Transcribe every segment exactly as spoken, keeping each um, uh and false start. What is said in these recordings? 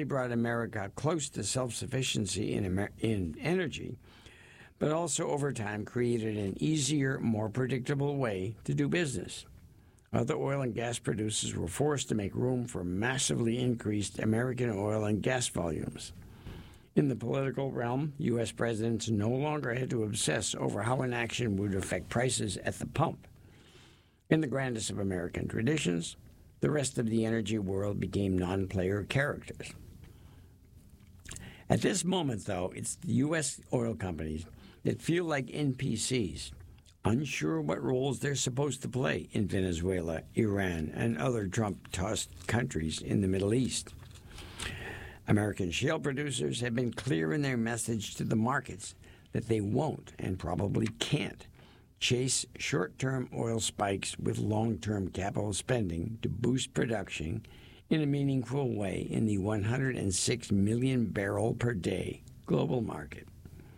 brought America close to self-sufficiency in, Amer- in energy, but also over time created an easier, more predictable way to do business. Other oil and gas producers were forced to make room for massively increased American oil and gas volumes. In the political realm, U S presidents no longer had to obsess over how an action would affect prices at the pump. In the grandest of American traditions, the rest of the energy world became non-player characters. At this moment, though, it's the U S oil companies that feel like N P Cs, unsure what roles they're supposed to play in Venezuela, Iran, and other Trump-tossed countries in the Middle East. American shale producers have been clear in their message to the markets that they won't and probably can't chase short-term oil spikes with long-term capital spending to boost production in a meaningful way in the one hundred six million barrel per day global market.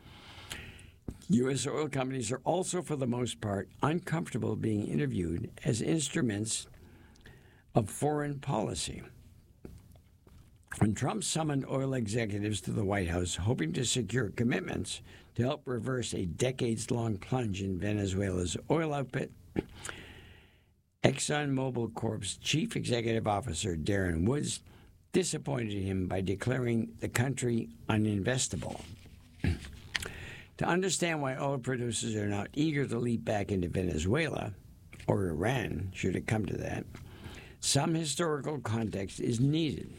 U S oil companies are also, for the most part, uncomfortable being interviewed as instruments of foreign policy. When Trump summoned oil executives to the White House hoping to secure commitments to help reverse a decades-long plunge in Venezuela's oil output, ExxonMobil Corp's chief executive officer, Darren Woods, disappointed him by declaring the country uninvestable. To understand why oil producers are now eager to leap back into Venezuela, or Iran, should it come to that, some historical context is needed.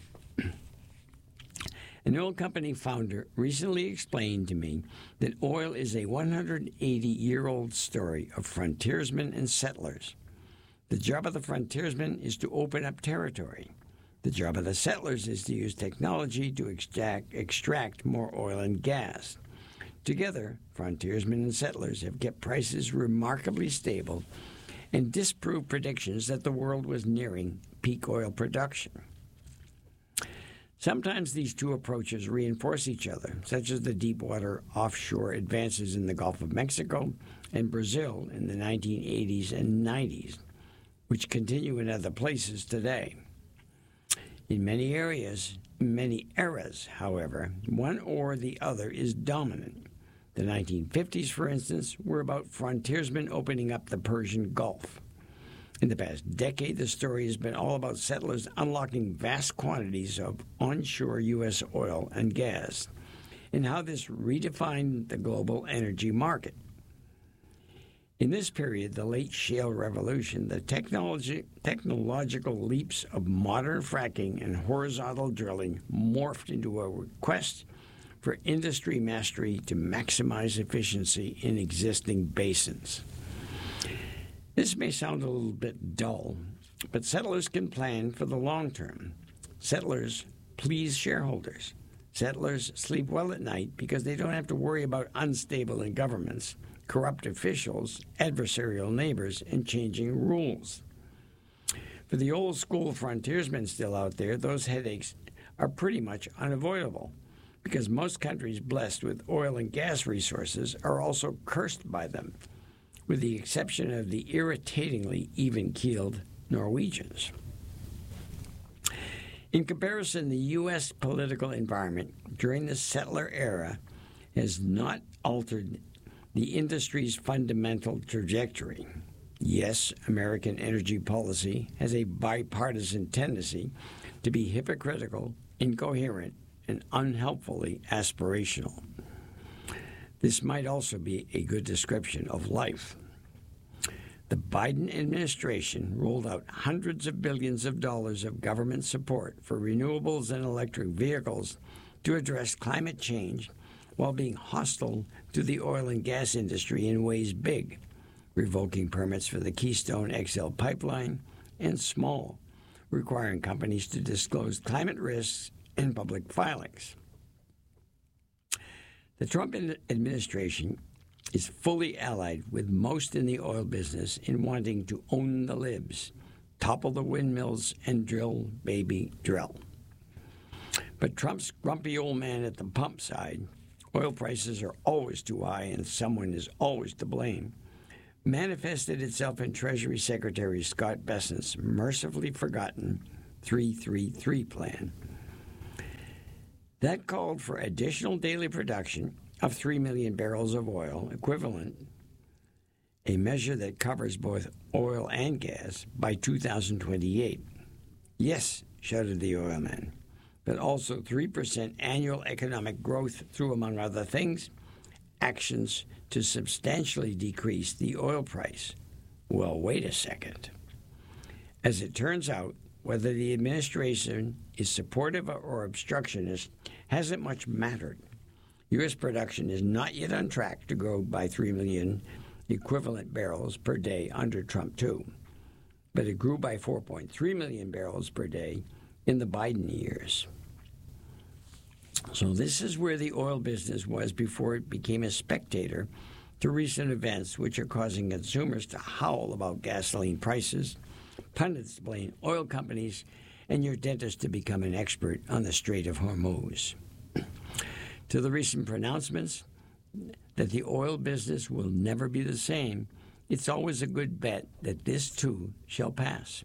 An oil company founder recently explained to me that oil is a one hundred eighty-year-old story of frontiersmen and settlers. The job of the frontiersmen is to open up territory. The job of the settlers is to use technology to extract, extract more oil and gas. Together, frontiersmen and settlers have kept prices remarkably stable and disproved predictions that the world was nearing peak oil production. Sometimes these two approaches reinforce each other, such as the deepwater offshore advances in the Gulf of Mexico and Brazil in the nineteen eighties and nineties, which continue in other places today. In many areas, many eras, however, one or the other is dominant. The nineteen fifties, for instance, were about frontiersmen opening up the Persian Gulf. In the past decade, the story has been all about settlers unlocking vast quantities of onshore U S oil and gas, and how this redefined the global energy market. In this period, the late shale revolution, the technology, technological leaps of modern fracking and horizontal drilling morphed into a quest for industry mastery to maximize efficiency in existing basins. This may sound a little bit dull, but settlers can plan for the long term. Settlers please shareholders. Settlers sleep well at night because they don't have to worry about unstable governments, corrupt officials, adversarial neighbors, and changing rules. For the old-school frontiersmen still out there, those headaches are pretty much unavoidable because most countries blessed with oil and gas resources are also cursed by them, with the exception of the irritatingly even-keeled Norwegians. In comparison, the U S political environment during the settler era has not altered the industry's fundamental trajectory. Yes, American energy policy has a bipartisan tendency to be hypocritical, incoherent, and unhelpfully aspirational. This might also be a good description of life. The Biden administration rolled out hundreds of billions of dollars of government support for renewables and electric vehicles to address climate change while being hostile to the oil and gas industry in ways big, revoking permits for the Keystone X L pipeline, and small, requiring companies to disclose climate risks in public filings. The Trump administration is fully allied with most in the oil business in wanting to own the libs, topple the windmills, and drill, baby, drill. But Trump's grumpy old man at the pump side, oil prices are always too high and someone is always to blame, manifested itself in Treasury Secretary Scott Bessent's mercifully forgotten three three three plan. That called for additional daily production of three million barrels of oil equivalent, a measure that covers both oil and gas, by two thousand twenty-eight. Yes, shouted the oilman, but also three percent annual economic growth through, among other things, actions to substantially decrease the oil price. Well, wait a second. As it turns out, whether the administration is supportive or obstructionist hasn't much mattered. U S production is not yet on track to grow by three million equivalent barrels per day under Trump two, but it grew by four point three million barrels per day in the Biden years. So this is where the oil business was before it became a spectator to recent events which are causing consumers to howl about gasoline prices, pundits to blame oil companies, and your dentist to become an expert on the Strait of Hormuz. To the recent pronouncements that the oil business will never be the same, it's always a good bet that this too shall pass.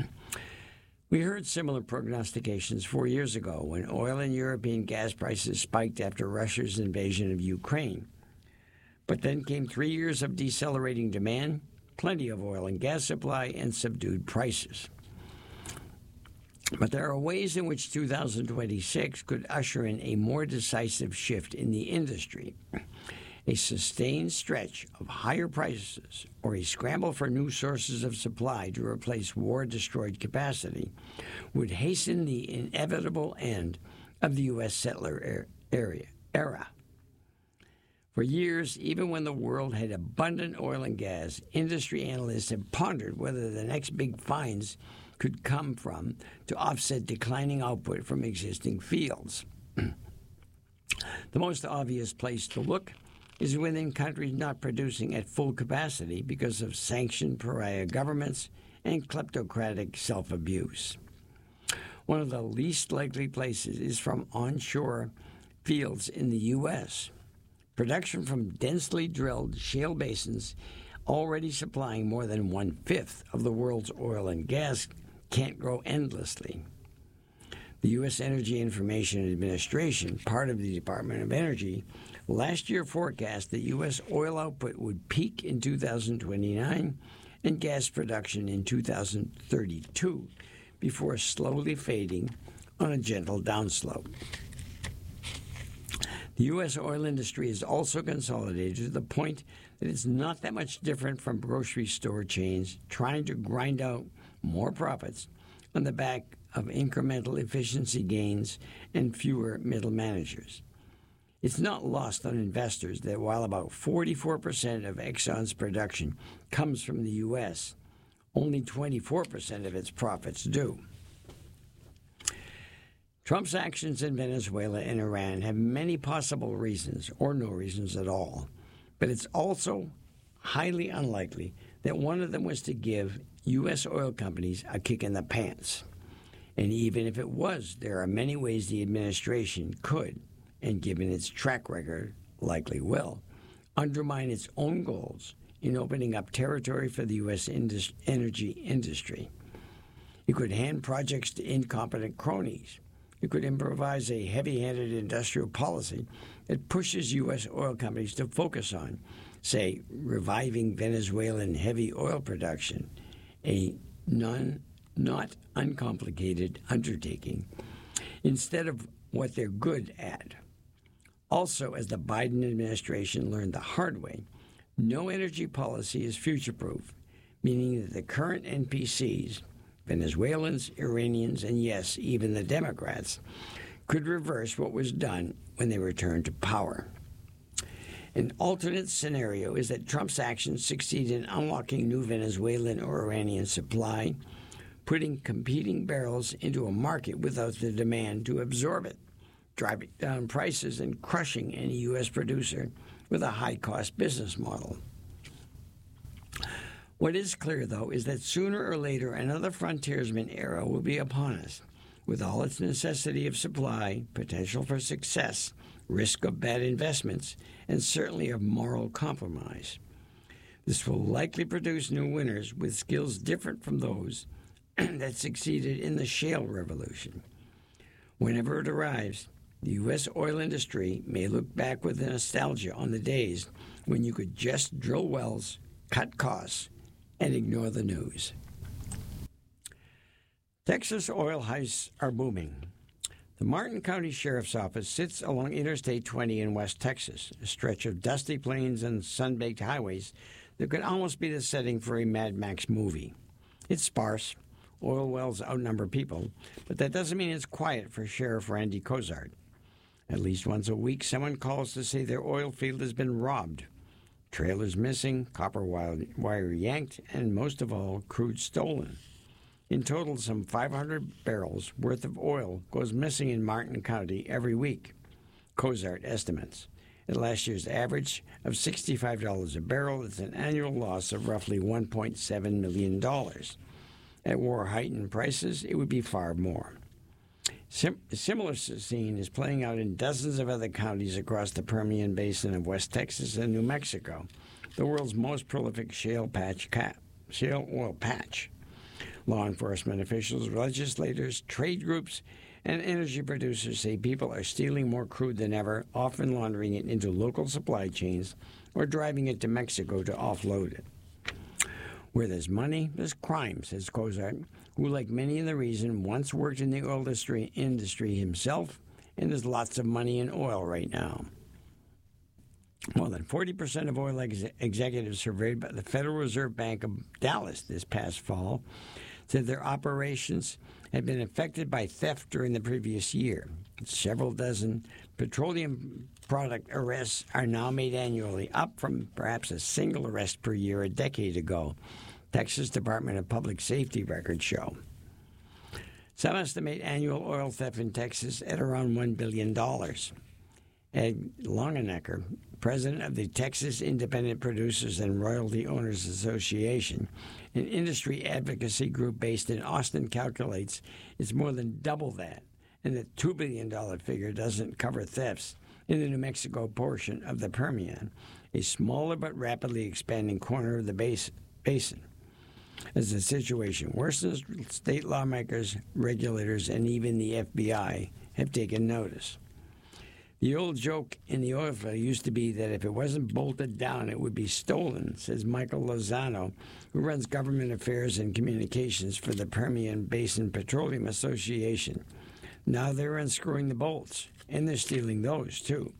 We heard similar prognostications four years ago when oil and European gas prices spiked after Russia's invasion of Ukraine. But then came three years of decelerating demand, plenty of oil and gas supply, and subdued prices. But there are ways in which two thousand twenty-six could usher in a more decisive shift in the industry. A sustained stretch of higher prices or a scramble for new sources of supply to replace war-destroyed capacity would hasten the inevitable end of the U S settler area, era. For years, even when the world had abundant oil and gas, industry analysts have pondered whether the next big finds could come from to offset declining output from existing fields. The most obvious place to look is within countries not producing at full capacity because of sanctioned pariah governments and kleptocratic self-abuse. One of the least likely places is from onshore fields in the U S. Production from densely drilled shale basins, already supplying more than one-fifth of the world's oil and gas, can't grow endlessly. The U S Energy Information Administration, part of the Department of Energy, last year forecast that U S oil output would peak in two thousand twenty-nine and gas production in two thousand thirty-two before slowly fading on a gentle downslope. The U S oil industry is also consolidated to the point that it's not that much different from grocery store chains trying to grind out more profits on the back of incremental efficiency gains and fewer middle managers. It's not lost on investors that while about forty-four percent of Exxon's production comes from the U S, only twenty-four percent of its profits do. Trump's actions in Venezuela and Iran have many possible reasons, or no reasons at all, but it's also highly unlikely that one of them was to give U S oil companies a kick in the pants. And even if it was, there are many ways the administration could, and given its track record, likely will, undermine its own goals in opening up territory for the U S indus- energy industry. It could hand projects to incompetent cronies. It could improvise a heavy-handed industrial policy that pushes U S oil companies to focus on, say, reviving Venezuelan heavy oil production, a non, not uncomplicated undertaking, instead of what they're good at. Also, as the Biden administration learned the hard way, no energy policy is future-proof, meaning that the current N P Cs, Venezuelans, Iranians, and yes, even the Democrats, could reverse what was done when they returned to power. An alternate scenario is that Trump's actions succeed in unlocking new Venezuelan or Iranian supply, putting competing barrels into a market without the demand to absorb it, driving down prices and crushing any U S producer with a high-cost business model. What is clear, though, is that sooner or later another frontiersman era will be upon us, with all its necessity of supply, potential for success, risk of bad investments, and certainly of moral compromise. This will likely produce new winners with skills different from those that succeeded in the shale revolution. Whenever it arrives, the U S oil industry may look back with nostalgia on the days when you could just drill wells, cut costs, and ignore the news. Texas oil heists are booming. The Martin County Sheriff's Office sits along Interstate twenty in West Texas, a stretch of dusty plains and sun-baked highways that could almost be the setting for a Mad Max movie. It's sparse. Oil wells outnumber people, but that doesn't mean it's quiet for Sheriff Randy Cozart. At least once a week, someone calls to say their oil field has been robbed. Trailers missing, copper wire yanked, and most of all, crude stolen. In total, some five hundred barrels worth of oil goes missing in Martin County every week, Cozart estimates. At last year's average of sixty-five dollars a barrel, it's an annual loss of roughly one point seven million dollars. At war-heightened prices, it would be far more. Sim- a similar scene is playing out in dozens of other counties across the Permian Basin of West Texas and New Mexico, the world's most prolific shale patch cap, shale oil patch. Law enforcement officials, legislators, trade groups, and energy producers say people are stealing more crude than ever, often laundering it into local supply chains or driving it to Mexico to offload it. Where there's money, there's crime, says Cozart, who, like many in the region, once worked in the oil industry, industry himself, and there's lots of money in oil right now. More than forty percent of oil ex- executives surveyed by the Federal Reserve Bank of Dallas this past fall said their operations had been affected by theft during the previous year. Several dozen petroleum product arrests are now made annually, up from perhaps a single arrest per year a decade ago, Texas Department of Public Safety records show. Some estimate annual oil theft in Texas at around one billion dollars. Ed Longenecker, president of the Texas Independent Producers and Royalty Owners Association, an industry advocacy group based in Austin, calculates it's more than double that, and the two billion dollars figure doesn't cover thefts in the New Mexico portion of the Permian, a smaller but rapidly expanding corner of the basin. As the situation worsens, state lawmakers, regulators, and even the F B I have taken notice. The old joke in the oil field used to be that if it wasn't bolted down, it would be stolen, says Michael Lozano, who runs government affairs and communications for the Permian Basin Petroleum Association. Now they're unscrewing the bolts, and they're stealing those, too.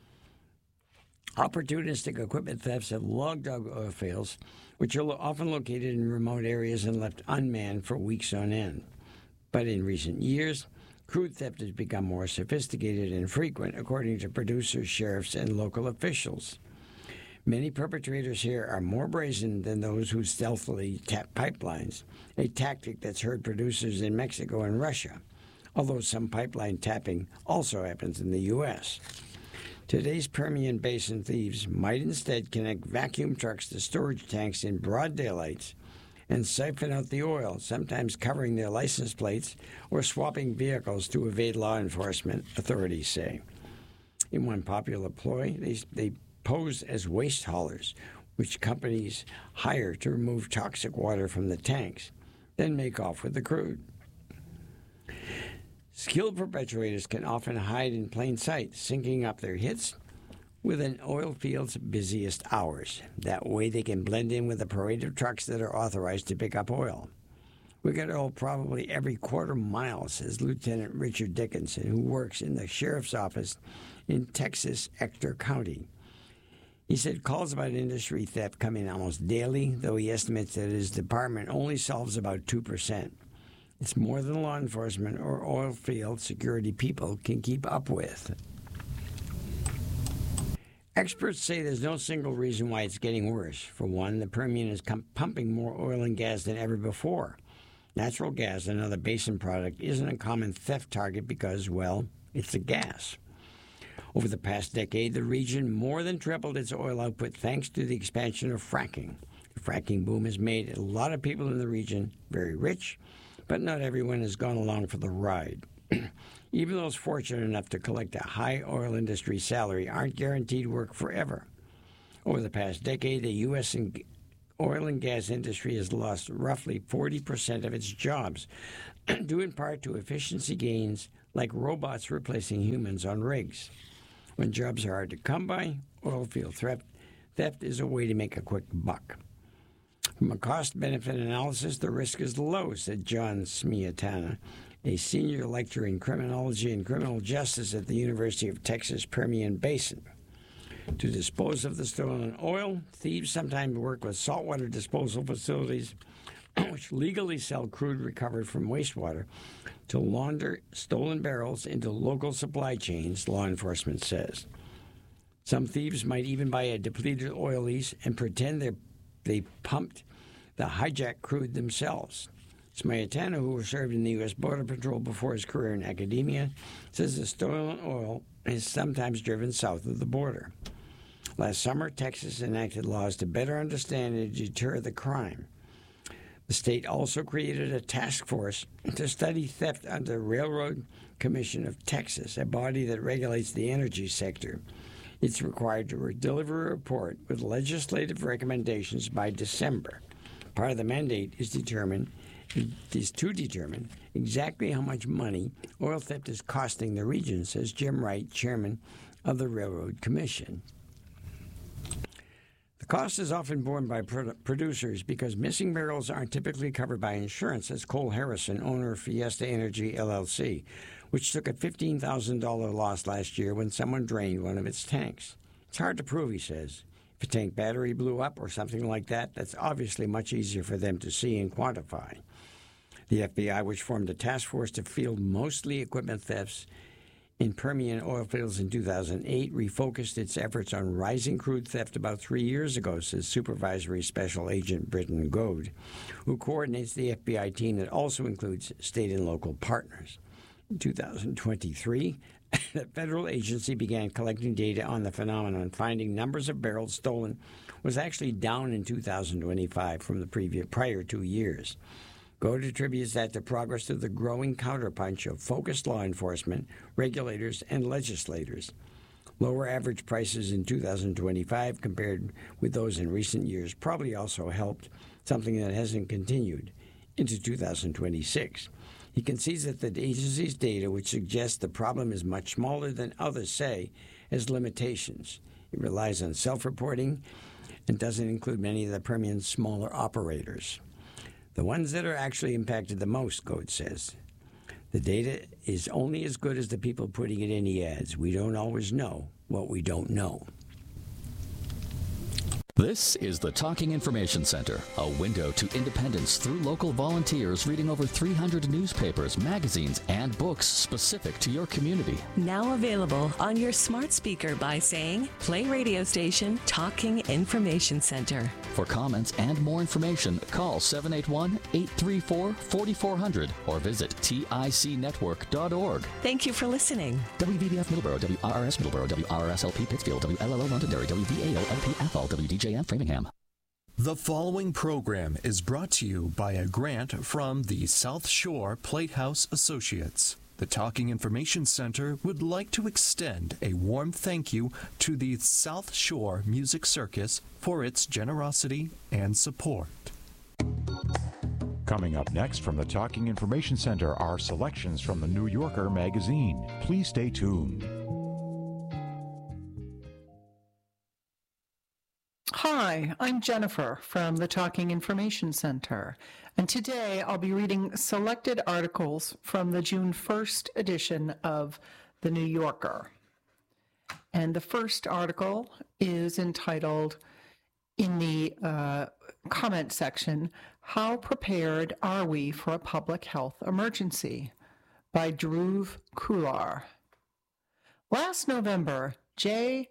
Opportunistic equipment thefts have logged oil fields, which are often located in remote areas and left unmanned for weeks on end. But in recent years, crude theft has become more sophisticated and frequent, according to producers, sheriffs, and local officials. Many perpetrators here are more brazen than those who stealthily tap pipelines, a tactic that's hurt producers in Mexico and Russia, although some pipeline tapping also happens in the U S. Today's Permian Basin thieves might instead connect vacuum trucks to storage tanks in broad daylight and siphon out the oil, sometimes covering their license plates or swapping vehicles to evade law enforcement, authorities say. In one popular ploy, they, they pose as waste haulers, which companies hire to remove toxic water from the tanks, then make off with the crude. Skilled perpetrators can often hide in plain sight, syncing up their hits with an oil field's busiest hours. That way they can blend in with the parade of trucks that are authorized to pick up oil. We get oil probably every quarter mile, says Lieutenant Richard Dickinson, who works in the sheriff's office in Texas, Ector County. He said calls about industry theft come in almost daily, though he estimates that his department only solves about two percent. It's more than law enforcement or oil field security people can keep up with. Experts say there's no single reason why it's getting worse. For one, the Permian is com- pumping more oil and gas than ever before. Natural gas, another basin product, isn't a common theft target because, well, it's a gas. Over the past decade, the region more than tripled its oil output thanks to the expansion of fracking. The fracking boom has made a lot of people in the region very rich, but not everyone has gone along for the ride. Even those fortunate enough to collect a high oil industry salary aren't guaranteed work forever. Over the past decade, the U S oil and gas industry has lost roughly forty percent of its jobs, due in part to efficiency gains, like robots replacing humans on rigs. When jobs are hard to come by, oil field theft, theft is a way to make a quick buck. From a cost-benefit analysis, the risk is low, said John Smiatana, a senior lecturer in criminology and criminal justice at the University of Texas Permian Basin. To dispose of the stolen oil, thieves sometimes work with saltwater disposal facilities, which legally sell crude recovered from wastewater, to launder stolen barrels into local supply chains, law enforcement says. Some thieves might even buy a depleted oil lease and pretend they they pumped the hijacked crude themselves. Smiatana, who served in the U S Border Patrol before his career in academia, says the stolen oil is sometimes driven south of the border. Last summer, Texas enacted laws to better understand and deter the crime. The state also created a task force to study theft under the Railroad Commission of Texas, a body that regulates the energy sector. It's required to re- deliver a report with legislative recommendations by December. Part of the mandate is determined is to determine exactly how much money oil theft is costing the region, says Jim Wright, chairman of the Railroad Commission. The cost is often borne by produ- producers because missing barrels aren't typically covered by insurance, says Cole Harrison, owner of Fiesta Energy, L L C, which took a fifteen thousand dollars loss last year when someone drained one of its tanks. It's hard to prove, he says. If a tank battery blew up or something like that, that's obviously much easier for them to see and quantify. The F B I, which formed a task force to field mostly equipment thefts in Permian oil fields in two thousand eight, refocused its efforts on rising crude theft about three years ago, says Supervisory Special Agent Britton Goad, who coordinates the F B I team that also includes state and local partners. In two thousand twenty-three, the federal agency began collecting data on the phenomenon, finding numbers of barrels stolen was actually down in two thousand twenty-five from the previous prior two years. Goad attributes that to progress of the growing counterpunch of focused law enforcement, regulators, and legislators. Lower average prices in two thousand twenty-five compared with those in recent years probably also helped, something that hasn't continued into two thousand twenty-six. He concedes that the agency's data, which suggests the problem is much smaller than others say, has limitations. It relies on self-reporting and doesn't include many of the Permian's smaller operators. The ones that are actually impacted the most, Goad says. The data is only as good as the people putting it in the ads. We don't always know what we don't know. This is the Talking Information Center, a window to independence through local volunteers reading over three hundred newspapers, magazines, and books specific to your community. Now available on your smart speaker by saying, play radio station Talking Information Center. For comments and more information, call seven eight one, eight three four, four four zero zero or visit tic network dot org. Thank you for listening. W V B F Middleborough, W R R S Middleborough, W R R S L P Pittsfield, W L L O Londonderry, W V A O L P Athol, W D J M Framingham. The following program is brought to you by a grant from the South Shore Platehouse Associates. The Talking Information Center would like to extend a warm thank you to the South Shore Music Circus for its generosity and support. Coming up next from the Talking Information Center are selections from the New Yorker magazine. Please stay tuned. Hi, I'm Jennifer from the Talking Information Center, and today I'll be reading selected articles from the June first edition of The New Yorker. And the first article is entitled, in the uh, comment section, How Prepared Are We for a Public Health Emergency? By Dhruv Kular. Last November, Jay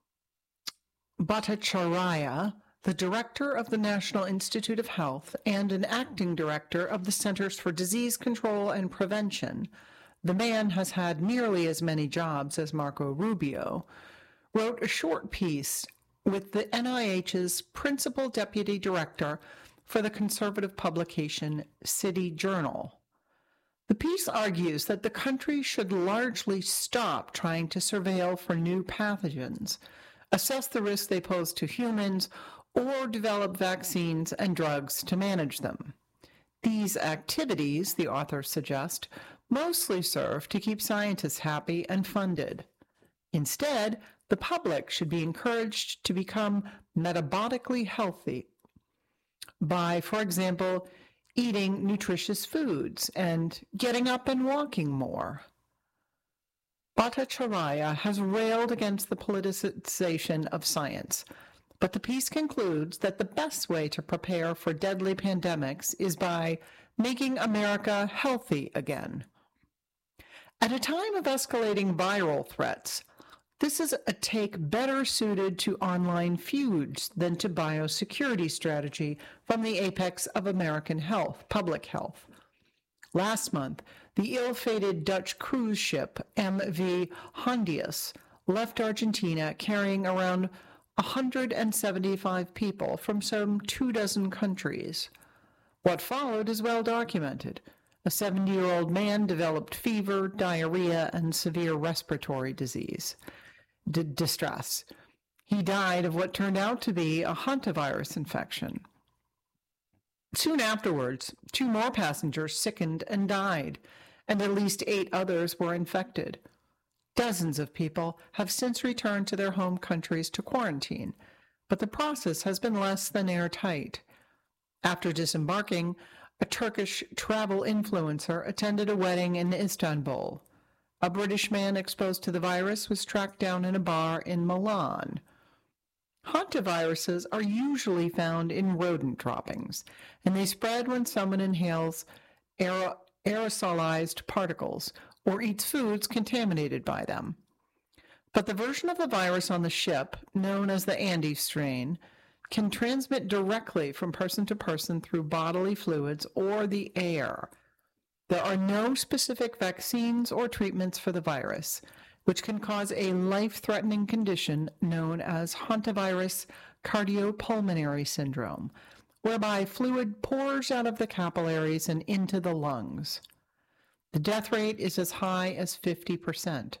Bhattacharya, the director of the National Institute of Health and an acting director of the Centers for Disease Control and Prevention, the man has had nearly as many jobs as Marco Rubio, wrote a short piece with the N I H's principal deputy director for the conservative publication City Journal. The piece argues that the country should largely stop trying to surveil for new pathogens, assess the risks they pose to humans, or develop vaccines and drugs to manage them. These activities, the authors suggest, mostly serve to keep scientists happy and funded. Instead, the public should be encouraged to become metabolically healthy by, for example, eating nutritious foods and getting up and walking more. Bhattacharya has railed against the politicization of science, but the piece concludes that the best way to prepare for deadly pandemics is by making America healthy again. At a time of escalating viral threats, this is a take better suited to online feuds than to biosecurity strategy from the apex of American health, public health. Last month, the ill-fated Dutch cruise ship M V Hondius left Argentina carrying around one hundred seventy-five people from some two dozen countries. What followed is well documented. A seventy-year-old man developed fever, diarrhea, and severe respiratory disease. D- distress. He died of what turned out to be a hantavirus infection. Soon afterwards, two more passengers sickened and died, and at least eight others were infected. Dozens of people have since returned to their home countries to quarantine, but the process has been less than airtight. After disembarking, a Turkish travel influencer attended a wedding in Istanbul. A British man exposed to the virus was tracked down in a bar in Milan. Hantaviruses are usually found in rodent droppings, and they spread when someone inhales aer- aerosolized particles or eats foods contaminated by them. But the version of the virus on the ship, known as the Andes strain, can transmit directly from person to person through bodily fluids or the air. There are no specific vaccines or treatments for the virus, which can cause a life-threatening condition known as hantavirus cardiopulmonary syndrome, whereby fluid pours out of the capillaries and into the lungs. The death rate is as high as fifty percent.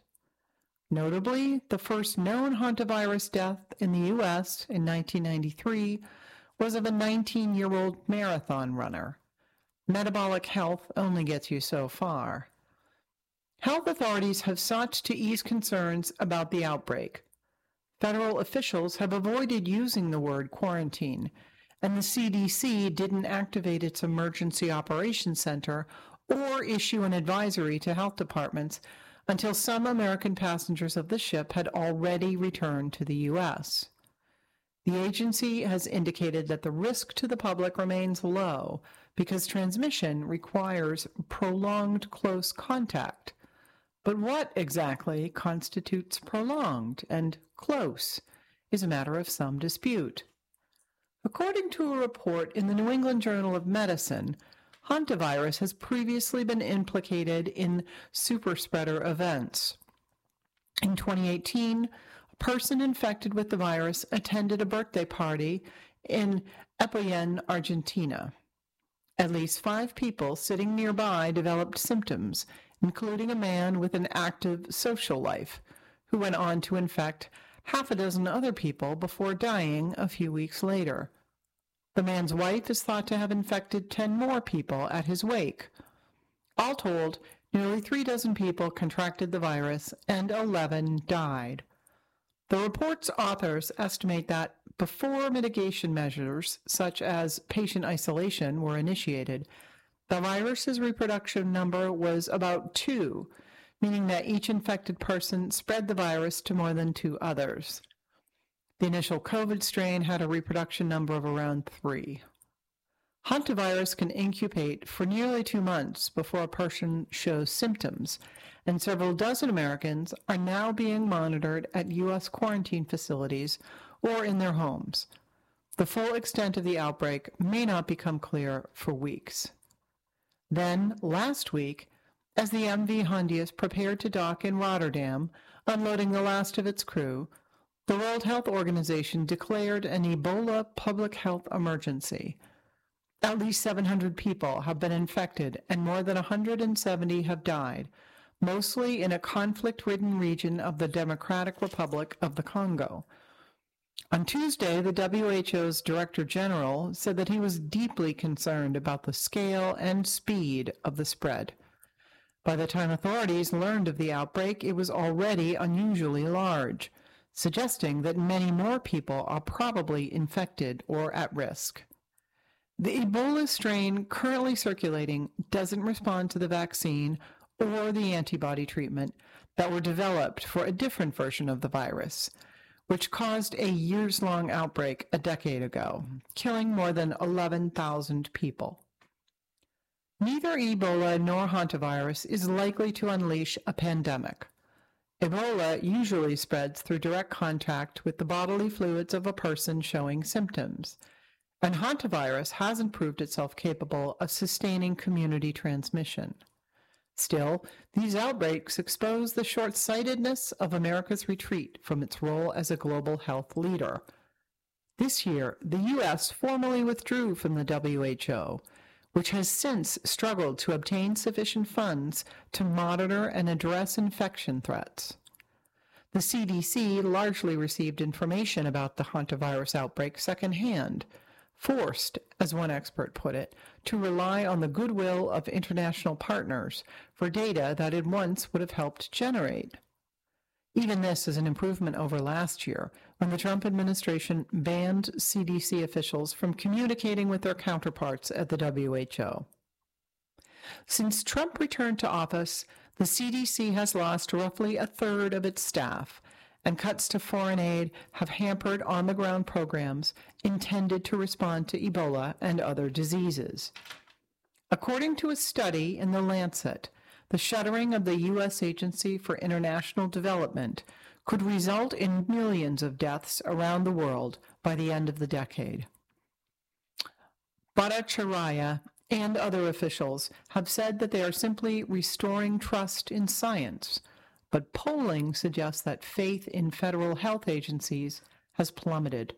Notably, the first known hantavirus death in the U S in nineteen ninety-three was of a nineteen-year-old marathon runner. Metabolic health only gets you so far. Health authorities have sought to ease concerns about the outbreak. Federal officials have avoided using the word quarantine, and the C D C didn't activate its Emergency Operations Center or issue an advisory to health departments until some American passengers of the ship had already returned to the U S. The agency has indicated that the risk to the public remains low because transmission requires prolonged close contact. But what exactly constitutes prolonged and close is a matter of some dispute. According to a report in the New England Journal of Medicine, hantavirus has previously been implicated in superspreader events. In twenty eighteen, a person infected with the virus attended a birthday party in Epayén, Argentina. At least five people sitting nearby developed symptoms, including a man with an active social life, who went on to infect half a dozen other people before dying a few weeks later. The man's wife is thought to have infected ten more people at his wake. All told, nearly three dozen people contracted the virus and eleven died. The report's authors estimate that before mitigation measures, such as patient isolation, were initiated, the virus's reproduction number was about two, meaning that each infected person spread the virus to more than two others. The initial COVID strain had a reproduction number of around three. Hantavirus can incubate for nearly two months before a person shows symptoms, and several dozen Americans are now being monitored at U S quarantine facilities or in their homes. The full extent of the outbreak may not become clear for weeks. Then, last week, as the M V Hondius prepared to dock in Rotterdam, unloading the last of its crew, the World Health Organization declared an Ebola public health emergency. At least seven hundred people have been infected and more than one hundred seventy have died, mostly in a conflict-ridden region of the Democratic Republic of the Congo. On Tuesday, the W H O's Director General said that he was deeply concerned about the scale and speed of the spread. By the time authorities learned of the outbreak, it was already unusually large, suggesting that many more people are probably infected or at risk. The Ebola strain currently circulating doesn't respond to the vaccine or the antibody treatment that were developed for a different version of the virus, which caused a years-long outbreak a decade ago, killing more than eleven thousand people. Neither Ebola nor hantavirus is likely to unleash a pandemic. Ebola usually spreads through direct contact with the bodily fluids of a person showing symptoms, and hantavirus hasn't proved itself capable of sustaining community transmission. Still, these outbreaks expose the short-sightedness of America's retreat from its role as a global health leader. This year, the U S formally withdrew from the W H O, which has since struggled to obtain sufficient funds to monitor and address infection threats. The C D C largely received information about the hantavirus outbreak secondhand, forced, as one expert put it, to rely on the goodwill of international partners for data that it once would have helped generate. Even this is an improvement over last year, when the Trump administration banned C D C officials from communicating with their counterparts at the W H O. Since Trump returned to office, the C D C has lost roughly a third of its staff, and cuts to foreign aid have hampered on-the-ground programs intended to respond to Ebola and other diseases. According to a study in The Lancet, the shuttering of the U S Agency for International Development could result in millions of deaths around the world by the end of the decade. Bhattacharya and other officials have said that they are simply restoring trust in science, but polling suggests that faith in federal health agencies has plummeted.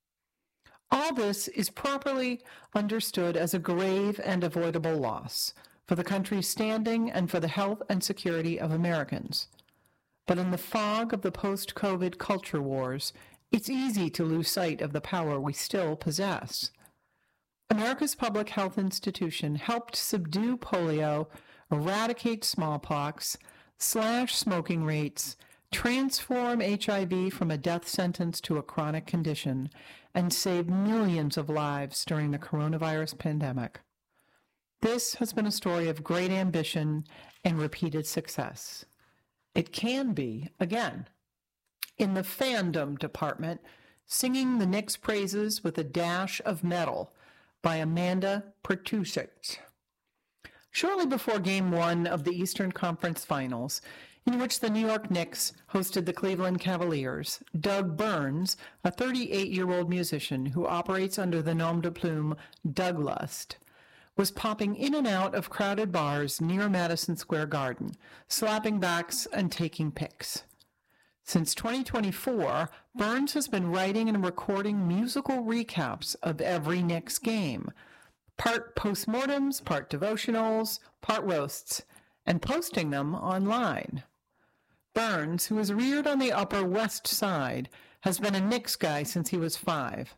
All this is properly understood as a grave and avoidable loss for the country's standing and for the health and security of Americans. But in the fog of the post-COVID culture wars, it's easy to lose sight of the power we still possess. America's public health institution helped subdue polio, eradicate smallpox, slash smoking rates, transform H I V from a death sentence to a chronic condition, and save millions of lives during the coronavirus pandemic. This has been a story of great ambition and repeated success. It can be again. In the fandom department, singing the Knicks' praises with a dash of metal by Amanda Pertusik. Shortly before Game One of the Eastern Conference Finals, in which the New York Knicks hosted the Cleveland Cavaliers, Doug Burns, a thirty-eight-year-old musician who operates under the nom de plume Douglust, was popping in and out of crowded bars near Madison Square Garden, slapping backs and taking pics. Since twenty twenty-four, Burns has been writing and recording musical recaps of every Knicks game, part postmortems, part devotionals, part roasts, and posting them online. Burns, who was reared on the Upper West Side, has been a Knicks guy since he was five.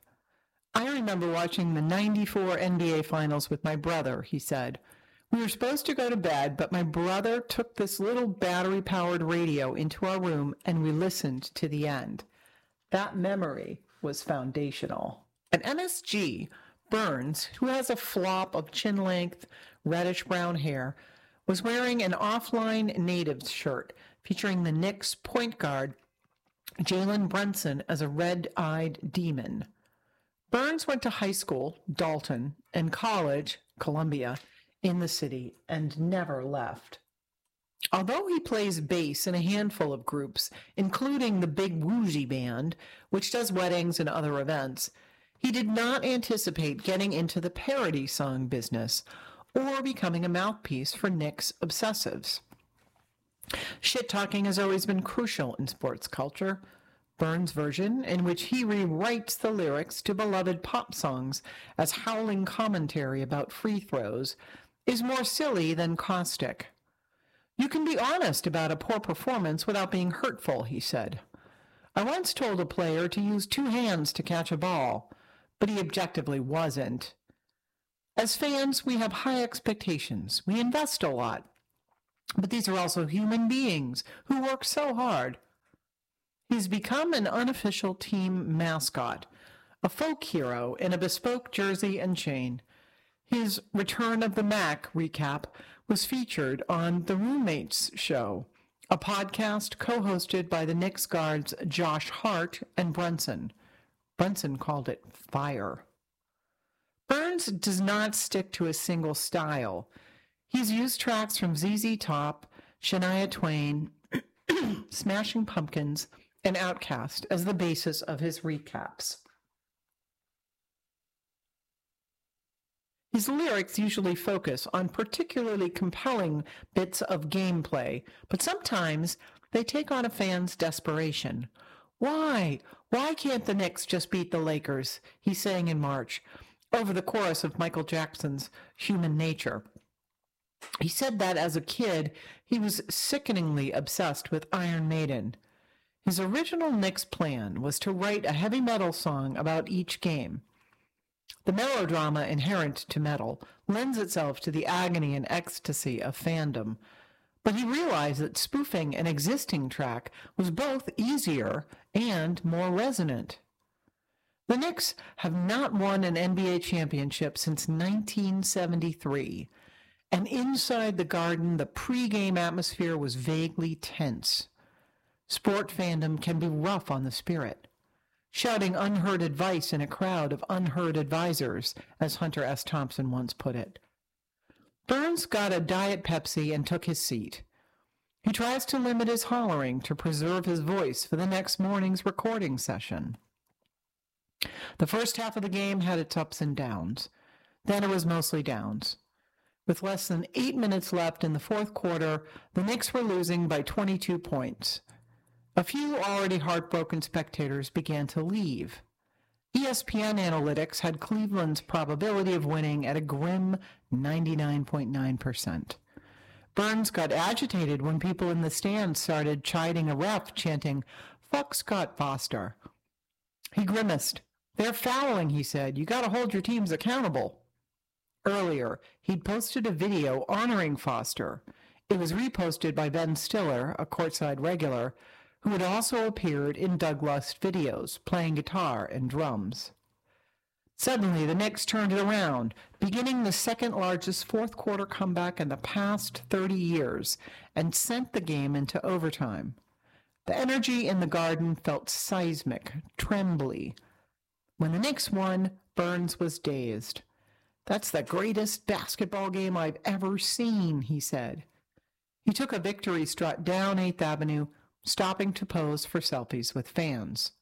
I remember watching the ninety-four N B A Finals with my brother, he said. We were supposed to go to bed, but my brother took this little battery-powered radio into our room and we listened to the end. That memory was foundational. At M S G, Burns, who has a flop of chin-length, reddish-brown hair, was wearing an offline Natives shirt featuring the Knicks point guard Jalen Brunson as a red-eyed demon. Burns went to high school, Dalton, and college, Columbia, in the city, and never left. Although he plays bass in a handful of groups, including the Big Woozy Band, which does weddings and other events, he did not anticipate getting into the parody song business or becoming a mouthpiece for Knicks obsessives. Shit-talking has always been crucial in sports culture. Burns' version, in which he rewrites the lyrics to beloved pop songs as howling commentary about free throws, is more silly than caustic. You can be honest about a poor performance without being hurtful, he said. I once told a player to use two hands to catch a ball, but he objectively wasn't. As fans, we have high expectations. We invest a lot. But these are also human beings who work so hard. He's become an unofficial team mascot, a folk hero in a bespoke jersey and chain. His Return of the Mac recap was featured on The Roommates Show, a podcast co-hosted by the Knicks guards Josh Hart and Brunson. Brunson called it fire. Burns does not stick to a single style. He's used tracks from Z Z Top, Shania Twain, Smashing Pumpkins, and Outkast as the basis of his recaps. His lyrics usually focus on particularly compelling bits of gameplay, but sometimes they take on a fan's desperation. Why? Why can't the Knicks just beat the Lakers? He sang in March, over the chorus of Michael Jackson's Human Nature. He said that as a kid, he was sickeningly obsessed with Iron Maiden. His original Knicks plan was to write a heavy metal song about each game. The melodrama inherent to metal lends itself to the agony and ecstasy of fandom, but he realized that spoofing an existing track was both easier and more resonant. The Knicks have not won an N B A championship since nineteen seventy-three, and inside the Garden, the pregame atmosphere was vaguely tense. Sport fandom can be rough on the spirit, shouting unheard advice in a crowd of unheard advisors, as Hunter S. Thompson once put it. Burns got a Diet Pepsi and took his seat. He tries to limit his hollering to preserve his voice for the next morning's recording session. The first half of the game had its ups and downs. Then it was mostly downs. With less than eight minutes left in the fourth quarter, the Knicks were losing by twenty-two points. A few already heartbroken spectators began to leave. E S P N Analytics had Cleveland's probability of winning at a grim ninety-nine point nine percent. Burns got agitated when people in the stands started chiding a ref, chanting, "Fuck Scott Foster." He grimaced. "They're fouling," he said. "You got to hold your teams accountable." Earlier, he'd posted a video honoring Foster. It was reposted by Ben Stiller, a courtside regular, who had also appeared in Doug Lust videos, playing guitar and drums. Suddenly, the Knicks turned it around, beginning the second-largest fourth-quarter comeback in the past thirty years, and sent the game into overtime. The energy in the Garden felt seismic, trembly. When the Knicks won, Burns was dazed. "That's the greatest basketball game I've ever seen," he said. He took a victory strut down eighth Avenue, stopping to pose for selfies with fans.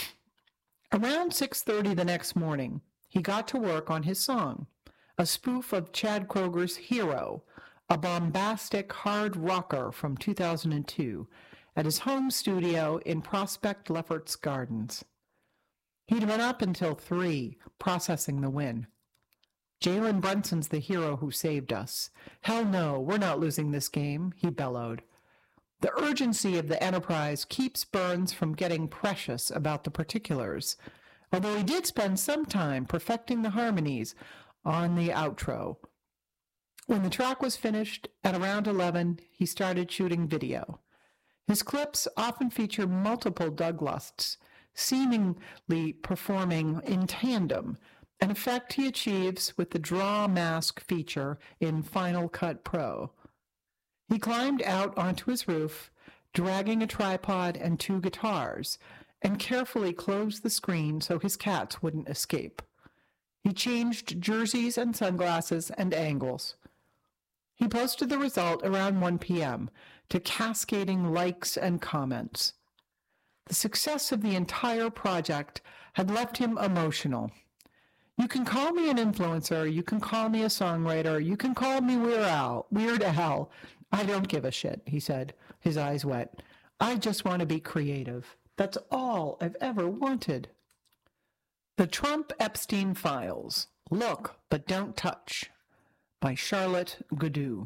Around six thirty the next morning, he got to work on his song, a spoof of Chad Kroeger's Hero, a bombastic hard rocker from two thousand two, at his home studio in Prospect Lefferts Gardens. He'd been up until three, processing the win. "Jalen Brunson's the hero who saved us. Hell no, we're not losing this game," he bellowed. The urgency of the enterprise keeps Burns from getting precious about the particulars, although he did spend some time perfecting the harmonies on the outro. When the track was finished, at around eleven, he started shooting video. His clips often feature multiple Doug Lusts, seemingly performing in tandem, an effect he achieves with the draw mask feature in Final Cut Pro. He climbed out onto his roof, dragging a tripod and two guitars, and carefully closed the screen so his cats wouldn't escape. He changed jerseys and sunglasses and angles. He posted the result around one p.m. to cascading likes and comments. The success of the entire project had left him emotional. "You can call me an influencer, you can call me a songwriter, you can call me Weird Al, Weird Al. I don't give a shit," he said, his eyes wet. "I just want to be creative. That's all I've ever wanted." The Trump Epstein Files, Look But Don't Touch, by Charlotte Godou.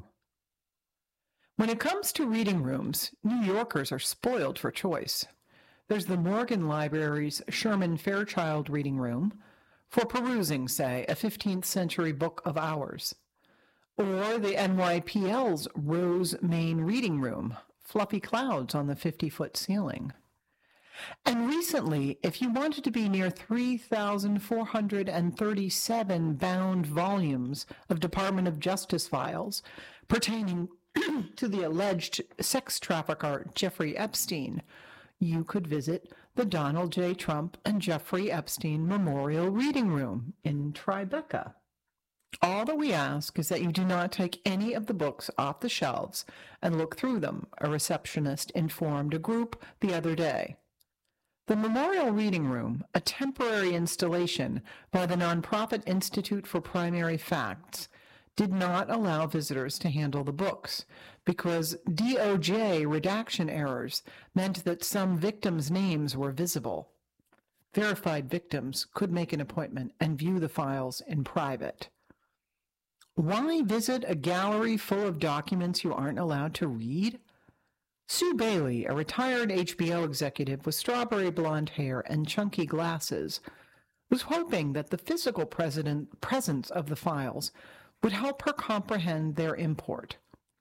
When it comes to reading rooms, New Yorkers are spoiled for choice. There's the Morgan Library's Sherman Fairchild Reading Room, for perusing, say, a fifteenth century book of hours. Or the N Y P L's Rose Main Reading Room, fluffy clouds on the fifty-foot ceiling. And recently, if you wanted to be near three thousand four hundred thirty-seven bound volumes of Department of Justice files pertaining to the alleged sex trafficker Jeffrey Epstein, you could visit the Donald J. Trump and Jeffrey Epstein Memorial Reading Room in Tribeca. All that we ask is that you do not take any of the books off the shelves and look through them, a receptionist informed a group the other day. The Memorial Reading Room, a temporary installation by the nonprofit Institute for Primary Facts, did not allow visitors to handle the books because D O J redaction errors meant that some victims' names were visible. Verified victims could make an appointment and view the files in private. Why visit a gallery full of documents you aren't allowed to read? Sue Bailey, a retired H B O executive with strawberry blonde hair and chunky glasses, was hoping that the physical present, presence of the files would help her comprehend their import.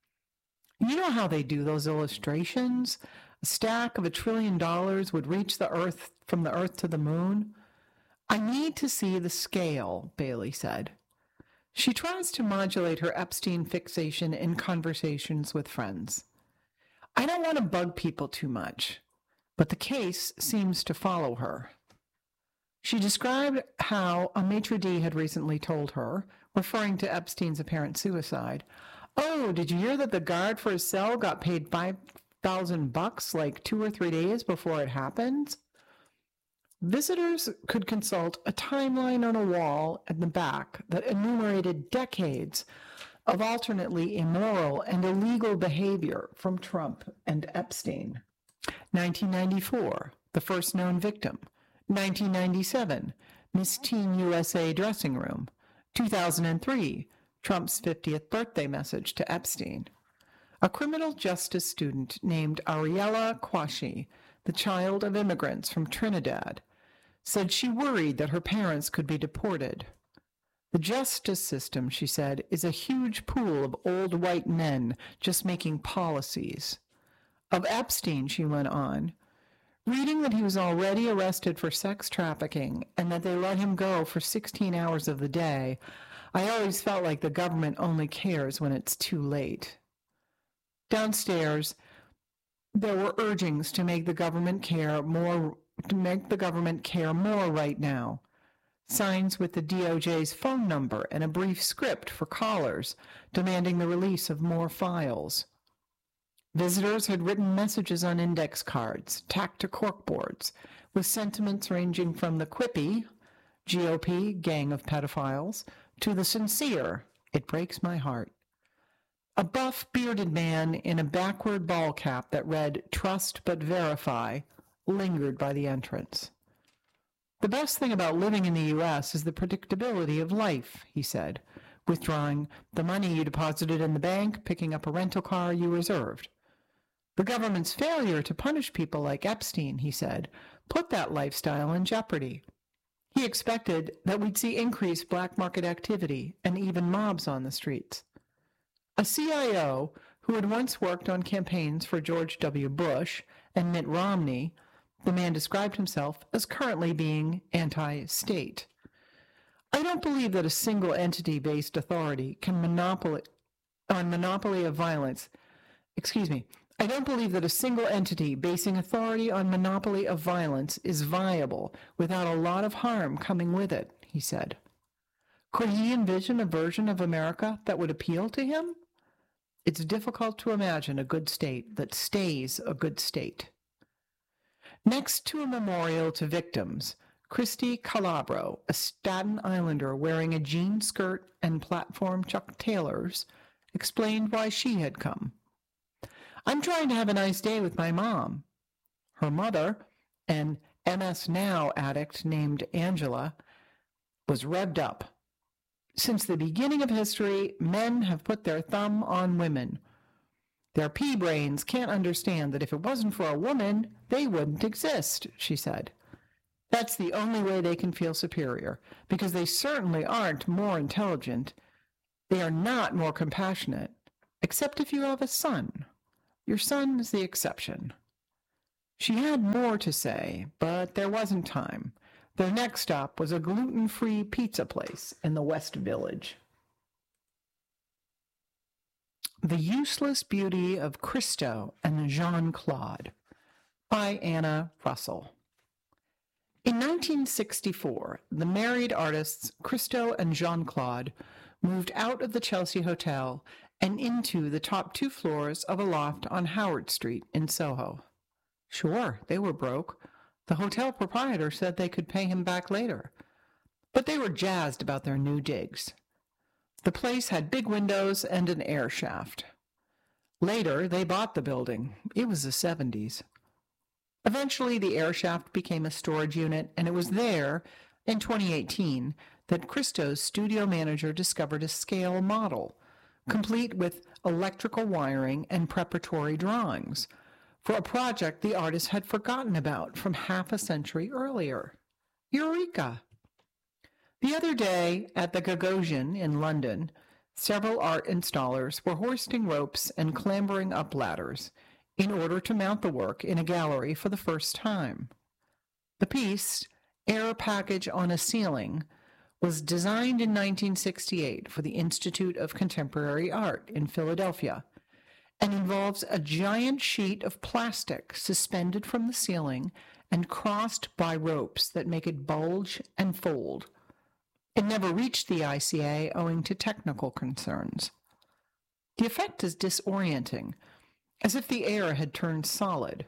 You know how they do those illustrations? A stack of a trillion dollars would reach the earth from the earth to the moon? I need to see the scale, Bailey said. She tries to modulate her Epstein fixation in conversations with friends. I don't want to bug people too much, but the case seems to follow her. She described how a maitre d' had recently told her, referring to Epstein's apparent suicide, "Oh, did you hear that the guard for his cell got paid five thousand bucks like two or three days before it happened?" Visitors could consult a timeline on a wall at the back that enumerated decades of alternately immoral and illegal behavior from Trump and Epstein. nineteen ninety-four, the first known victim. nineteen ninety-seven, Miss Teen U S A dressing room. two thousand three, Trump's fiftieth birthday message to Epstein. A criminal justice student named Ariella Quashie, the child of immigrants from Trinidad, said she worried that her parents could be deported. The justice system, she said, is a huge pool of old white men just making policies. Of Epstein, she went on, reading that he was already arrested for sex trafficking and that they let him go for sixteen hours of the day, I always felt like the government only cares when it's too late. Downstairs, there were urgings to make the government care more, to make the government care more right now. Signs with the D O J's phone number and a brief script for callers demanding the release of more files. Visitors had written messages on index cards, tacked to corkboards, with sentiments ranging from the quippy, G O P, gang of pedophiles, to the sincere, it breaks my heart. A buff, bearded man in a backward ball cap that read, trust but verify, lingered by the entrance. The best thing about living in the U S is the predictability of life, he said, withdrawing the money you deposited in the bank, picking up a rental car you reserved. The government's failure to punish people like Epstein, he said, put that lifestyle in jeopardy. He expected that we'd see increased black market activity and even mobs on the streets. A C I O who had once worked on campaigns for George W. Bush and Mitt Romney, the man described himself as currently being anti-state. I don't believe that a single entity-based authority can monopoly on monopoly of violence. Excuse me. I don't believe that a single entity basing authority on monopoly of violence is viable without a lot of harm coming with it, he said. Could he envision a version of America that would appeal to him? It's difficult to imagine a good state that stays a good state. Next to a memorial to victims, Christy Calabro, a Staten Islander wearing a jean skirt and platform Chuck Taylors, explained why she had come. I'm trying to have a nice day with my mom. Her mother, an M S Now addict named Angela, was revved up. Since the beginning of history, men have put their thumb on women. Their pea-brains can't understand that if it wasn't for a woman, they wouldn't exist, she said. That's the only way they can feel superior, because they certainly aren't more intelligent. They are not more compassionate, except if you have a son. Your son is the exception." She had more to say, but there wasn't time. Their next stop was a gluten-free pizza place in the West Village. The Useless Beauty of Christo and Jean-Claude by Anna Russell. In nineteen sixty-four, the married artists Christo and Jean-Claude moved out of the Chelsea Hotel and into the top two floors of a loft on Howard Street in Soho. Sure, they were broke. The hotel proprietor said they could pay him back later, but they were jazzed about their new digs. The place had big windows and an air shaft. Later, they bought the building. It was the seventies. Eventually, the air shaft became a storage unit, and it was there, in twenty eighteen, that Christo's studio manager discovered a scale model, complete with electrical wiring and preparatory drawings, for a project the artist had forgotten about from half a century earlier. Eureka! The other day, at the Gagosian in London, several art installers were hoisting ropes and clambering up ladders in order to mount the work in a gallery for the first time. The piece, Air Package on a Ceiling, was designed in nineteen sixty-eight for the Institute of Contemporary Art in Philadelphia and involves a giant sheet of plastic suspended from the ceiling and crossed by ropes that make it bulge and fold. It never reached the I C A owing to technical concerns. The effect is disorienting, as if the air had turned solid.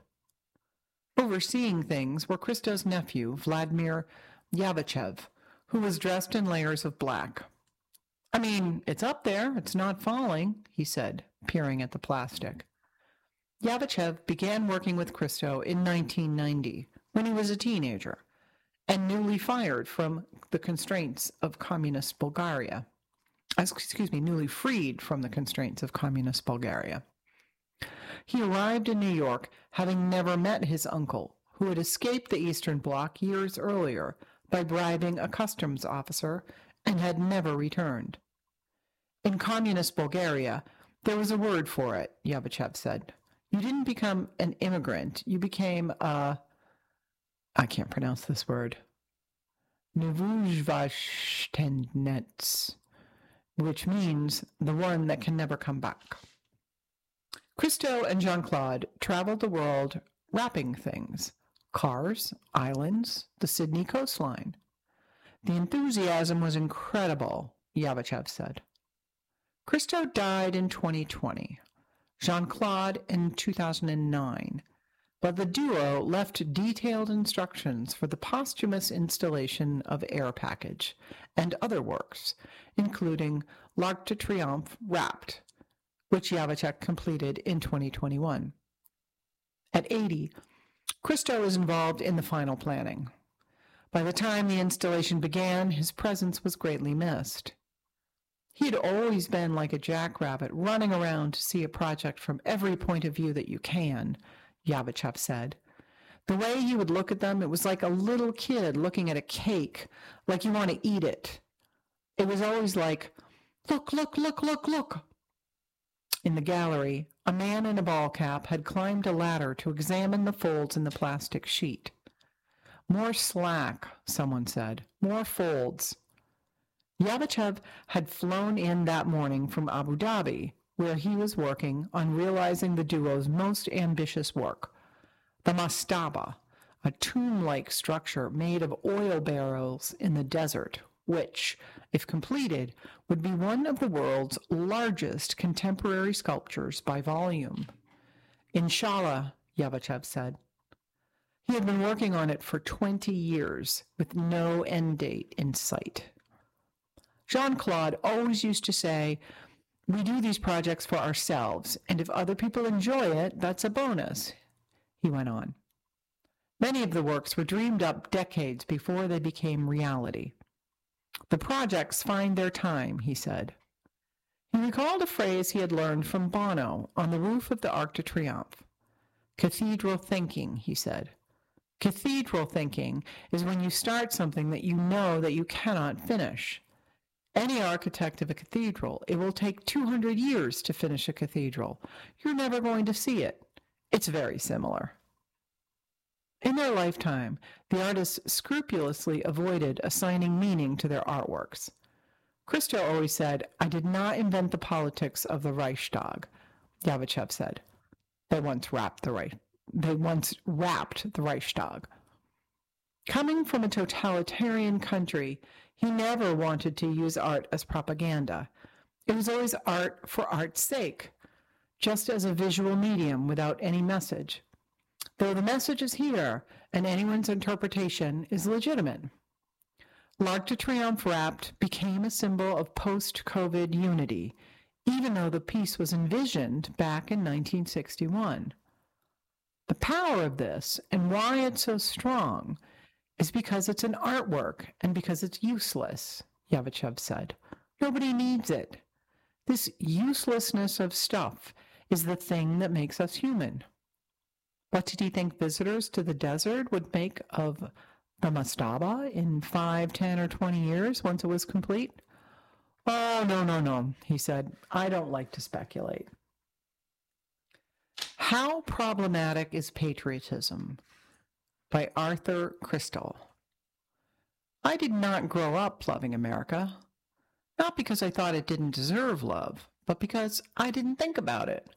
Overseeing things were Christo's nephew, Vladimir Yavachev, who was dressed in layers of black. "I mean, it's up there, it's not falling," he said, peering at the plastic. Yavachev began working with Christo in nineteen ninety, when he was a teenager, and newly fired from the constraints of communist Bulgaria. Excuse me, newly freed from the constraints of communist Bulgaria. He arrived in New York having never met his uncle, who had escaped the Eastern Bloc years earlier by bribing a customs officer and had never returned. In communist Bulgaria, there was a word for it, Yavachev said. You didn't become an immigrant, you became a... I can't pronounce this word. Nevuzhvashtenets, which means the one that can never come back. Christo and Jean-Claude traveled the world wrapping things, cars, islands, the Sydney coastline. The enthusiasm was incredible, Yavachev said. Christo died in twenty twenty, Jean-Claude in two thousand nine, but the duo left detailed instructions for the posthumous installation of Air Package and other works, including L'Arc de Triomphe Wrapped, which Yavachev completed in twenty twenty-one. At eighty, Christo was involved in the final planning. By the time the installation began, his presence was greatly missed. He had always been like a jackrabbit, running around to see a project from every point of view that you can, Yavachev said. The way he would look at them, it was like a little kid looking at a cake, like you want to eat it. It was always like, look, look, look, look, look. In the gallery, a man in a ball cap had climbed a ladder to examine the folds in the plastic sheet. More slack, someone said. More folds. Yavachev had flown in that morning from Abu Dhabi, where he was working on realizing the duo's most ambitious work, the mastaba, a tomb-like structure made of oil barrels in the desert, which, if completed, would be one of the world's largest contemporary sculptures by volume. Inshallah, Yavachev said. He had been working on it for twenty years, with no end date in sight. Jean-Claude always used to say, we do these projects for ourselves, and if other people enjoy it, that's a bonus, he went on. Many of the works were dreamed up decades before they became reality. The projects find their time, he said. He recalled a phrase he had learned from Bono on the roof of the Arc de Triomphe. Cathedral thinking, he said. Cathedral thinking is when you start something that you know that you cannot finish. Any architect of a cathedral, it will take two hundred years to finish a cathedral. You're never going to see it. It's very similar. In their lifetime, the artists scrupulously avoided assigning meaning to their artworks. Christo always said, "I did not invent the politics of the Reichstag," Yavitchev said. They once wrapped the Reich. They once wrapped the Reichstag. Coming from a totalitarian country, he never wanted to use art as propaganda. It was always art for art's sake, just as a visual medium without any message, though the message is here and anyone's interpretation is legitimate. L'Arc de Triomphe wrapped became a symbol of post-COVID unity, even though the piece was envisioned back in nineteen sixty-one. The power of this and why it's so strong is because it's an artwork and because it's useless, Yavitchev said. Nobody needs it. This uselessness of stuff is the thing that makes us human. What did he think visitors to the desert would make of the mastaba in five, ten, or twenty years once it was complete? Oh, no, no, no, he said. I don't like to speculate. How Problematic is Patriotism? By Arthur Crystal. I did not grow up loving America, not because I thought it didn't deserve love, but because I didn't think about it.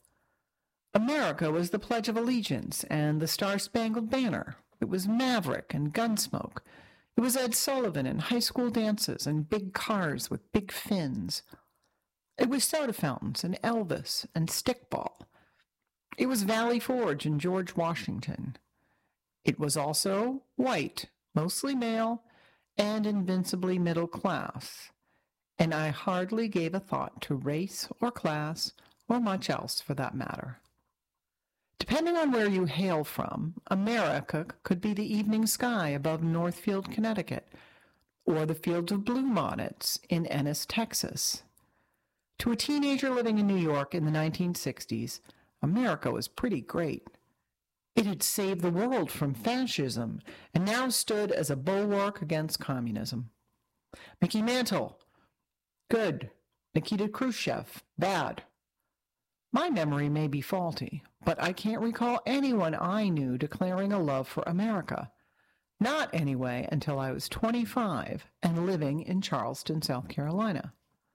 America was the Pledge of Allegiance and the Star-Spangled Banner. It was Maverick and Gunsmoke. It was Ed Sullivan and high school dances and big cars with big fins. It was soda fountains and Elvis and stickball. It was Valley Forge and George Washington. It was also white, mostly male, and invincibly middle class, and I hardly gave a thought to race or class or much else for that matter. Depending on where you hail from, America could be the evening sky above Northfield, Connecticut, or the fields of bluebonnets in Ennis, Texas. To a teenager living in New York in the nineteen sixties, America was pretty great. It had saved the world from fascism and now stood as a bulwark against communism. Mickey Mantle, good. Nikita Khrushchev, bad. My memory may be faulty, but I can't recall anyone I knew declaring a love for America. Not anyway until I was twenty-five and living in Charleston, South Carolina.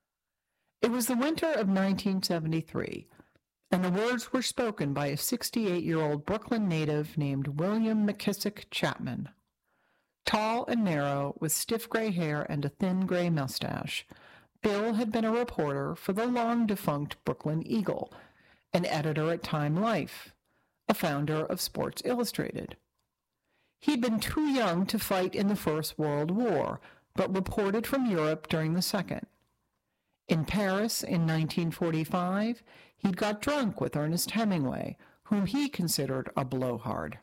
It was the winter of nineteen seventy-three, and the words were spoken by a sixty-eight-year-old Brooklyn native named William McKissick Chapman. Tall and narrow, with stiff gray hair and a thin gray mustache, Bill had been a reporter for the long-defunct Brooklyn Eagle, an editor at Time Life, a founder of Sports Illustrated. He'd been too young to fight in the First World War, but reported from Europe during the Second. In Paris in nineteen forty-five, he'd got drunk with Ernest Hemingway, whom he considered a blowhard.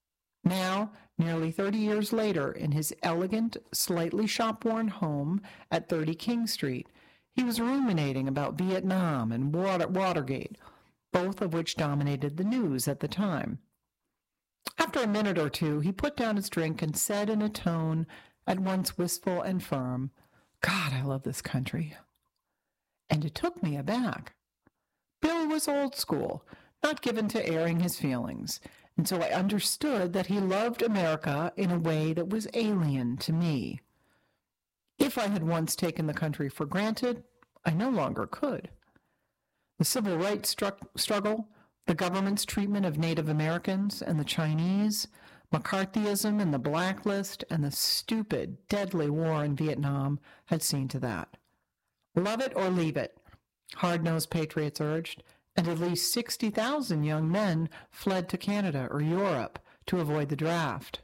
Now, nearly thirty years later, in his elegant, slightly shop-worn home at thirty King Street, he was ruminating about Vietnam and Water- Watergate, both of which dominated the news at the time. After a minute or two, he put down his drink and said in a tone at once wistful and firm, "God, I love this country." And it took me aback. Bill was old school, not given to airing his feelings, and so I understood that he loved America in a way that was alien to me. If I had once taken the country for granted, I no longer could. The civil rights stru- struggle, the government's treatment of Native Americans and the Chinese, McCarthyism and the blacklist, and the stupid, deadly war in Vietnam had seen to that. Love it or leave it, hard-nosed patriots urged, and at least sixty thousand young men fled to Canada or Europe to avoid the draft.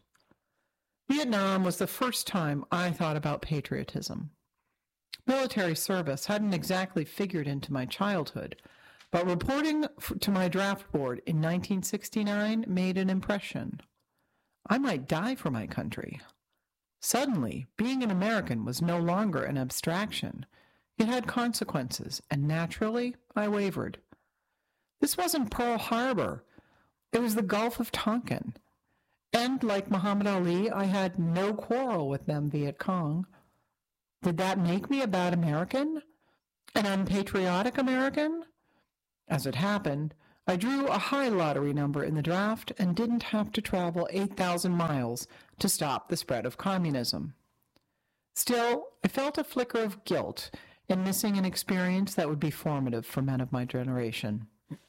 Vietnam was the first time I thought about patriotism. Military service hadn't exactly figured into my childhood, but reporting to my draft board in nineteen sixty-nine made an impression. I might die for my country. Suddenly, being an American was no longer an abstraction. It had consequences, and naturally, I wavered. This wasn't Pearl Harbor. It was the Gulf of Tonkin. And like Muhammad Ali, I had no quarrel with them Viet Cong. Did that make me a bad American? An unpatriotic American? As it happened, I drew a high lottery number in the draft and didn't have to travel eight thousand miles to stop the spread of communism. Still, I felt a flicker of guilt in missing an experience that would be formative for men of my generation.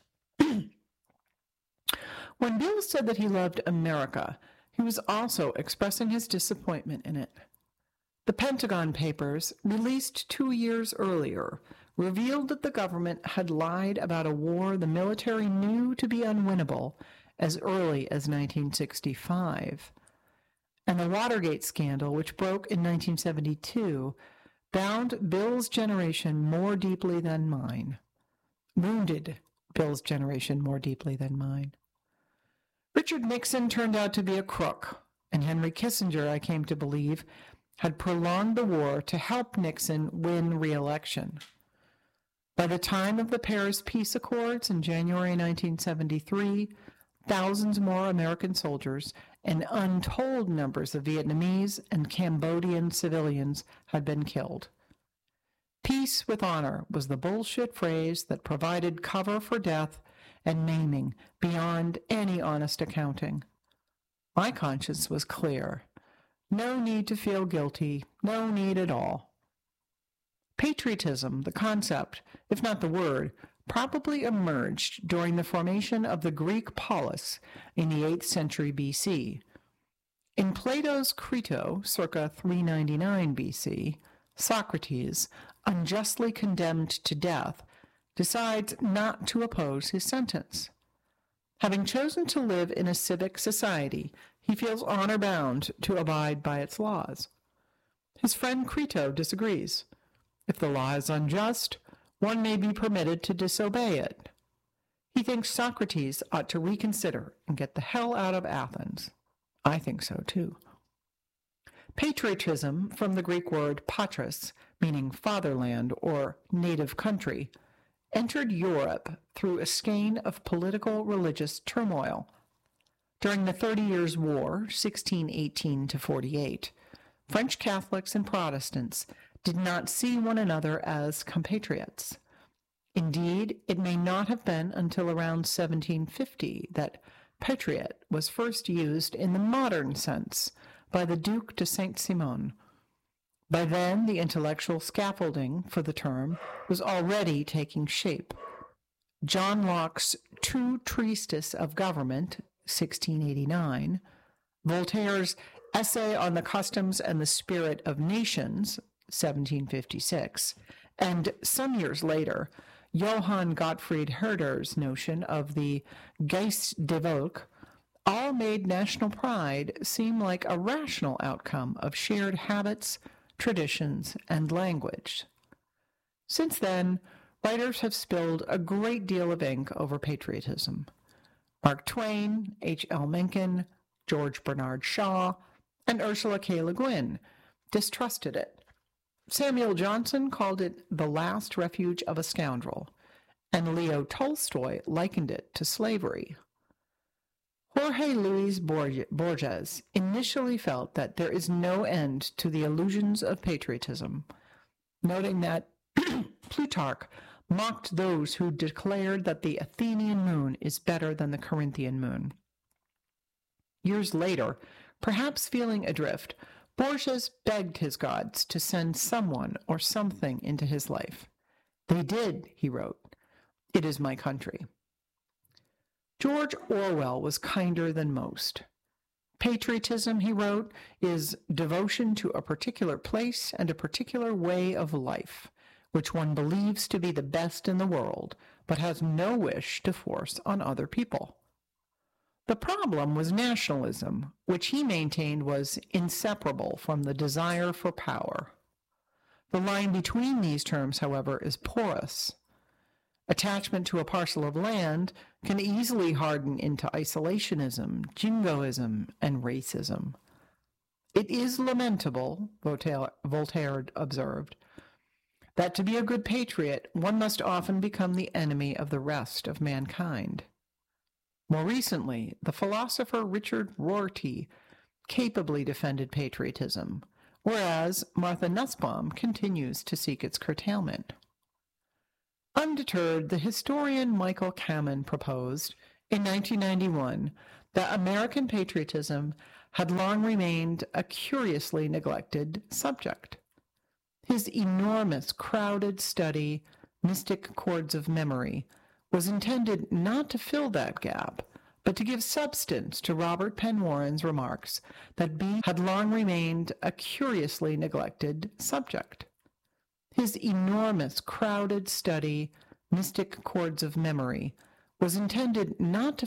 When Bill said that he loved America, he was also expressing his disappointment in it. The Pentagon Papers, released two years earlier, revealed that the government had lied about a war the military knew to be unwinnable as early as nineteen sixty-five. And the Watergate scandal, which broke in nineteen seventy-two, bound Bill's generation more deeply than mine. Wounded Bill's generation more deeply than mine. Richard Nixon turned out to be a crook, and Henry Kissinger, I came to believe, had prolonged the war to help Nixon win re-election. By the time of the Paris Peace Accords in January nineteen seventy-three, thousands more American soldiers and untold numbers of Vietnamese and Cambodian civilians had been killed. Peace with honor was the bullshit phrase that provided cover for death and maiming beyond any honest accounting. My conscience was clear. No need to feel guilty, no need at all. Patriotism, the concept, if not the word, probably emerged during the formation of the Greek polis in the eighth century B C. In Plato's Crito, circa three ninety-nine B C, Socrates, unjustly condemned to death, decides not to oppose his sentence. Having chosen to live in a civic society, he feels honor-bound to abide by its laws. His friend Crito disagrees. If the law is unjust, one may be permitted to disobey it. He thinks Socrates ought to reconsider and get the hell out of Athens. I think so, too. Patriotism, from the Greek word patris, meaning fatherland or native country, entered Europe through a skein of political religious turmoil. During the Thirty Years' War, sixteen eighteen to forty-eight, French Catholics and Protestants did not see one another as compatriots. Indeed, it may not have been until around seventeen fifty that patriot was first used in the modern sense by the Duc de Saint-Simon. By then, the intellectual scaffolding for the term was already taking shape. John Locke's Tu Tristis of Government, sixteen eighty-nine, Voltaire's Essay on the Customs and the Spirit of Nations, seventeen fifty-six, and some years later, Johann Gottfried Herder's notion of the Geist des Volk, all made national pride seem like a rational outcome of shared habits, traditions, and language. Since then, writers have spilled a great deal of ink over patriotism. Mark Twain, H L Mencken, George Bernard Shaw, and Ursula K. Le Guin distrusted it. Samuel Johnson called it the last refuge of a scoundrel, and Leo Tolstoy likened it to slavery. Jorge Luis Borges initially felt that there is no end to the illusions of patriotism, noting that Plutarch mocked those who declared that the Athenian moon is better than the Corinthian moon. Years later, perhaps feeling adrift, Borges begged his gods to send someone or something into his life. They did, he wrote. It is my country. George Orwell was kinder than most. Patriotism, he wrote, is devotion to a particular place and a particular way of life, which one believes to be the best in the world, but has no wish to force on other people. The problem was nationalism, which he maintained was inseparable from the desire for power. The line between these terms, however, is porous. Attachment to a parcel of land can easily harden into isolationism, jingoism, and racism. It is lamentable, Voltaire, Voltaire observed, that to be a good patriot, one must often become the enemy of the rest of mankind. More recently, the philosopher Richard Rorty capably defended patriotism, whereas Martha Nussbaum continues to seek its curtailment. Undeterred, the historian Michael Kamen proposed, in nineteen ninety-one, that American patriotism had long remained a curiously neglected subject. His enormous, crowded study, Mystic Chords of Memory, was intended not to fill that gap, but to give substance to Robert Penn Warren's remarks that B had long remained a curiously neglected subject. His enormous, crowded study, Mystic Chords of Memory, was intended not to